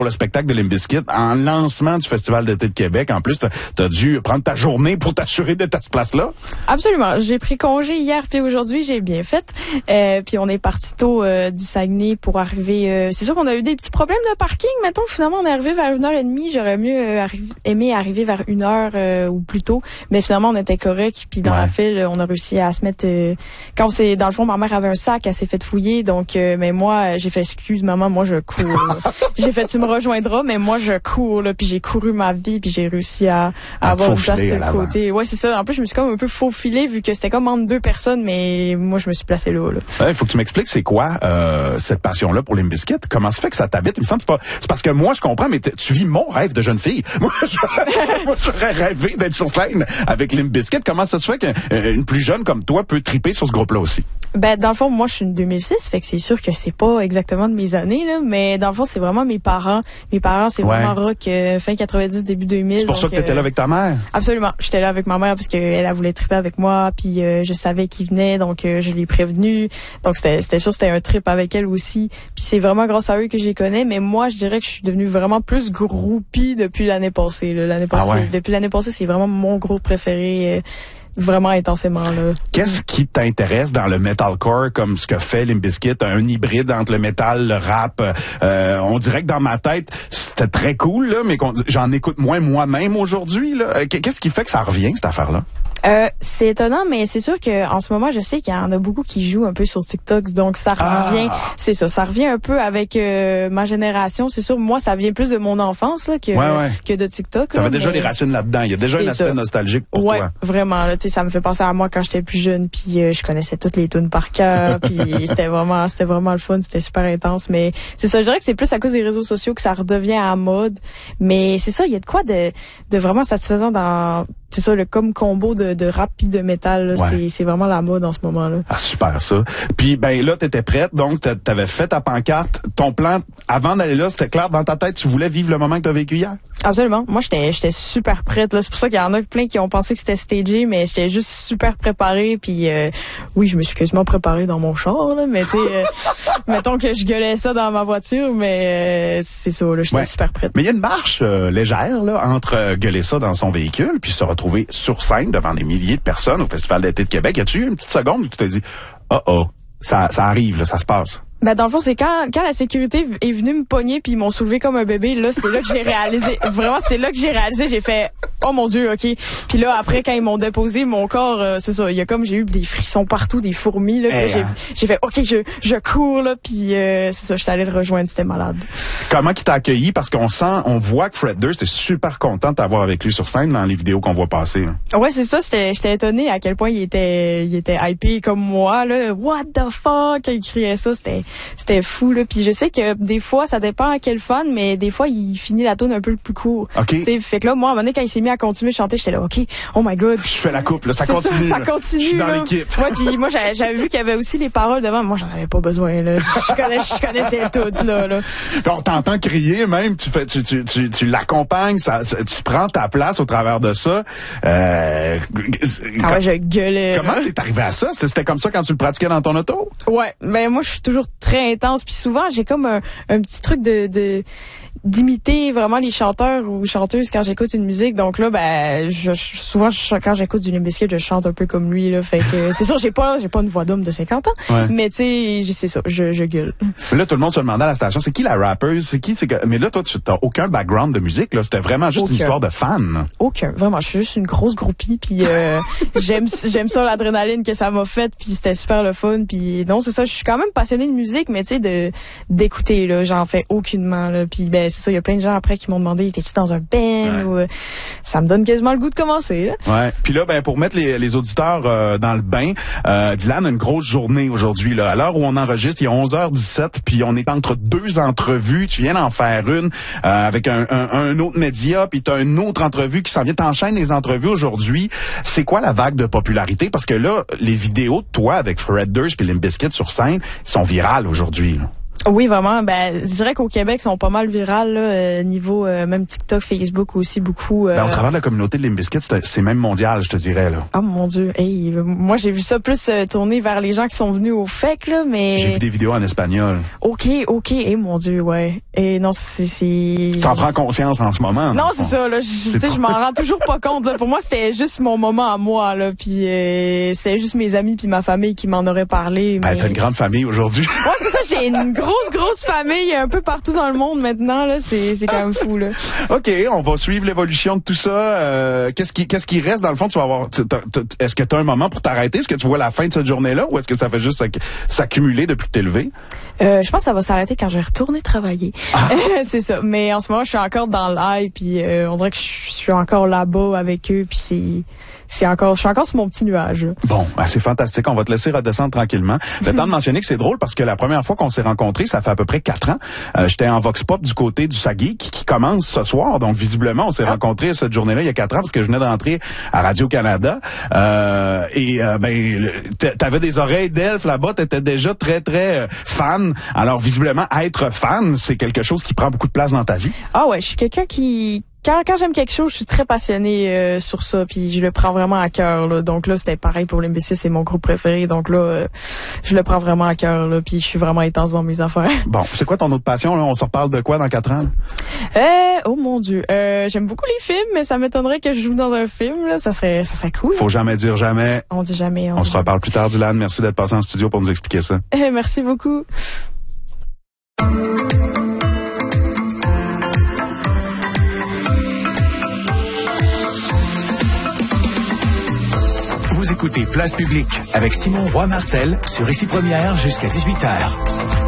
pour le spectacle de Limp Bizkit, en lancement du Festival d'été de Québec. En plus, t'as dû prendre ta journée pour t'assurer d'être à ce place-là. Absolument. J'ai pris congé hier puis aujourd'hui, j'ai bien fait. Puis on est parti tôt du Saguenay pour arriver. C'est sûr qu'on a eu des petits problèmes de parking. Mettons, finalement, on est arrivé vers 1h30. J'aurais mieux aimé arriver vers 1h ou plus tôt. Mais finalement, on était correct. Puis dans la file, on a réussi à se mettre... Quand c'est dans le fond, ma mère avait un sac, elle s'est fait fouiller. Donc, mais moi, j'ai fait excuse, maman, moi, je cours. J'ai fait, tu me rejoindras, mais moi, je cours. Puis j'ai couru ma vie, puis j'ai réussi à avoir une place sur le côté. Ouais, c'est ça. En plus, je me suis comme un peu faufilée, vu que c'était comme entre deux personnes, mais moi, je me suis placée là. Il faut que tu m'expliques c'est quoi cette passion-là pour Limp Bizkit. Comment ça fait que ça t'habite? Il me semble que c'est parce que moi, je comprends, mais tu vis mon rêve de jeune fille. Moi, j'aurais rêvé d'être sur scène avec Limp Bizkit. Comment ça se fait qu'une plus jeune comme toi peut triper sur ce groupe-là aussi? Ben, dans le fond, moi, je suis une 2006, fait que c'est sûr que c'est pas exactement de mes années, là, mais dans le fond, c'est vraiment mes parents. Mes parents, c'est vraiment rock, fin 90, début 2000. C'est pour ça que t'étais là avec ta mère? Absolument. J'étais là avec ma mère parce qu'elle voulait triper avec moi, puis je savais qu'il venait, donc je l'ai prévenu. Donc c'était sûr, c'était un trip avec elle aussi. Puis c'est vraiment grâce à eux que je les connais, mais moi, je dirais que je suis devenue vraiment plus groupie depuis l'année passée, là. Depuis l'année passée, c'est vraiment mon groupe préféré. Vraiment intensément, là. Qu'est-ce qui t'intéresse dans le metalcore comme ce que fait Limp Bizkit, un hybride entre le metal, le rap? On dirait que dans ma tête, c'était très cool, là, mais j'en écoute moins moi-même aujourd'hui, là. Qu'est-ce qui fait que ça revient, cette affaire-là? C'est étonnant, mais c'est sûr que en ce moment, je sais qu'il y en a beaucoup qui jouent un peu sur TikTok, donc ça revient. C'est ça revient un peu avec ma génération. C'est sûr, moi, ça vient plus de mon enfance là que de TikTok. T'avais déjà les racines là-dedans. Il y a déjà un aspect nostalgique pour toi. Vraiment. Là, ça me fait penser à moi quand j'étais plus jeune, puis je connaissais toutes les tunes par cœur, puis c'était vraiment le fun, c'était super intense. Mais c'est ça, je dirais que c'est plus à cause des réseaux sociaux que ça redevient à la mode. Mais c'est ça, il y a de quoi de vraiment satisfaisant dans... C'est ça, le comme combo de rap pis de métal, là, c'est vraiment la mode en ce moment-là. Ah, super, ça. Puis, ben là, t'étais prête, donc t'avais fait ta pancarte. Ton plan, avant d'aller là, c'était clair dans ta tête, tu voulais vivre le moment que t'as vécu hier? Absolument. Moi, j'étais super prête, là. C'est pour ça qu'il y en a plein qui ont pensé que c'était stagé, mais j'étais juste super préparée, puis oui, je me suis quasiment préparée dans mon char, là, mais tu sais, mettons que je gueulais ça dans ma voiture, mais c'est ça, là, j'étais super prête. Mais il y a une marche légère, là, entre gueuler ça dans son véhicule, puis se retrouver sur scène devant des milliers de personnes au Festival d'été de Québec. As-tu eu une petite seconde où tu t'es dit, ça arrive, là, ça se passe? Ben dans le fond, c'est quand la sécurité est venue me pogner puis ils m'ont soulevé comme un bébé, là c'est là que j'ai réalisé. Vraiment, c'est là que j'ai réalisé, j'ai fait oh mon Dieu, OK. Puis là après quand ils m'ont déposé mon corps, c'est ça, j'ai eu des frissons partout, des fourmis là, j'ai fait OK, je cours là puis c'est ça, j'étais allée le rejoindre, c'était malade. Comment qu'il t'a accueilli parce on voit que Fred Durst est super content de t'avoir avec lui sur scène dans les vidéos qu'on voit passer. Là. Ouais, c'est ça, j'étais étonnée à quel point il était hypé comme moi là. What the fuck, il criait ça, c'était fou là, puis je sais que des fois ça dépend à quel fan, mais des fois il finit la tune un peu plus court. Okay. T'sais, fait que là moi à un moment donné quand il s'est mis à continuer de chanter, j'étais là OK, oh my god, je fais la coupe là, ça continue. Ça continue. Je suis dans l'équipe. Ouais, puis moi j'avais vu qu'il y avait aussi les paroles devant, moi j'en avais pas besoin là. Je connaissais tout là. Puis on t'entend crier même, tu l'accompagnes, tu prends ta place au travers de ça. Ouais, je gueulais. Comment t'es arrivé à ça? C'était comme ça quand tu le pratiquais dans ton auto? Ouais, ben moi je suis toujours très intense, puis souvent j'ai comme un petit truc d'imiter vraiment les chanteurs ou chanteuses quand j'écoute une musique. Donc là, ben souvent quand j'écoute du Limp Bizkit, je chante un peu comme lui là. Fait que c'est sûr, j'ai pas une voix d'homme de 50 ans, mais tu sais, c'est ça, je gueule. Là, tout le monde se demandait à la station, c'est qui la rappeuse, mais là toi tu t'as aucun background de musique là, c'était vraiment juste une histoire de fan. Aucun, vraiment, je suis juste une grosse groupie, puis j'aime ça l'adrénaline que ça m'a fait, puis c'était super le fun, puis non, c'est ça, je suis quand même passionnée de musique, mais tu sais d'écouter là, j'en fais aucunement là, puis ben c'est ça, il y a plein de gens après qui m'ont demandé étais-tu dans un band ou ça me donne quasiment le goût de commencer là. Ouais. Puis là ben pour mettre les auditeurs dans le bain, Dylan a une grosse journée aujourd'hui là. À l'heure où on enregistre, il y a 11h17, puis on est entre deux entrevues, tu viens d'en faire une avec un autre média, puis tu as une autre entrevue qui s'en vient, t'enchaînes les entrevues aujourd'hui. C'est quoi la vague de popularité parce que là les vidéos de toi avec Fred Durst puis Limp Bizkit sur scène sont virales aujourd'hui là. Oui, vraiment. Ben, je dirais qu'au Québec, ils sont pas mal virales, là, niveau même TikTok, Facebook aussi, beaucoup. Ben, au travers de la communauté de Limp Bizkit, c'est même mondial, je te dirais, là. Oh mon Dieu. Hey, moi, j'ai vu ça plus tourner vers les gens qui sont venus au FEC, là, mais... J'ai vu des vidéos en espagnol. OK. Eh, mon Dieu, ouais. Et non, c'est... T'en prends conscience en ce moment. Non, c'est ça, là. Je m'en rends toujours pas compte, là. Pour moi, c'était juste mon moment à moi, là. Puis c'était juste mes amis puis ma famille qui m'en auraient parlé. Ben, t'as une grande famille aujourd'hui. Ouais, c'est ça. J'ai une grosse famille un peu partout dans le monde maintenant, là. C'est quand même fou, là. OK, on va suivre l'évolution de tout ça. Qu'est-ce qui reste dans le fond? Tu vas avoir, est-ce que tu as un moment pour t'arrêter? Est-ce que tu vois la fin de cette journée-là ou est-ce que ça fait juste s'accumuler depuis que t'es levé? Je pense que ça va s'arrêter quand je vais retourner travailler. Ah. C'est ça. Mais en ce moment, je suis encore dans l'ail, puis on dirait que je suis encore là-bas avec eux, puis je suis encore sur mon petit nuage. Bon, ben c'est fantastique. On va te laisser redescendre tranquillement. Le temps de mentionner que c'est drôle parce que la première fois qu'on s'est rencontrés, ça fait à peu près 4 ans. J'étais en Vox Pop du côté du Saguy qui commence ce soir. Donc, visiblement, on s'est rencontrés cette journée-là il y a 4 ans parce que je venais de rentrer à Radio-Canada. T'avais des oreilles d'elfe là-bas. T'étais déjà très fan. Alors, visiblement, être fan, c'est quelque chose qui prend beaucoup de place dans ta vie. Ah ouais, je suis quelqu'un qui... Quand j'aime quelque chose, je suis très passionnée sur ça, puis je le prends vraiment à cœur, là. Donc là, c'était pareil pour Limp Bizkit, c'est mon groupe préféré. Donc là, je le prends vraiment à cœur, là, puis je suis vraiment intense dans mes affaires. Bon, c'est quoi ton autre passion, là? On se reparle de quoi dans 4 ans? Oh mon Dieu. J'aime beaucoup les films, mais ça m'étonnerait que je joue dans un film, là. Ça serait cool. Faut jamais dire jamais. On dit jamais. On se reparle plus tard, Dylan. Merci d'être passé en studio pour nous expliquer ça. Merci beaucoup. Vous écoutez Place Publique avec Simon Roy-Martel sur Ici Première jusqu'à 18h.